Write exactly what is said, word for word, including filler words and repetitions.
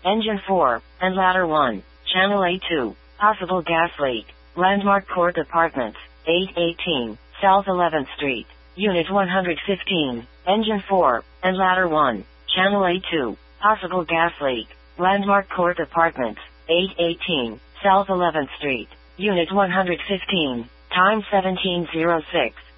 Engine four, and ladder one. Channel A two, possible gas leak. Landmark Court Apartments, eight eighteen, South eleventh Street, Unit one hundred fifteen, Engine four, and ladder one. Channel A two, possible gas leak. Landmark Court Apartments, eight eighteen, South eleventh Street, Unit one hundred fifteen, time seventeen oh six.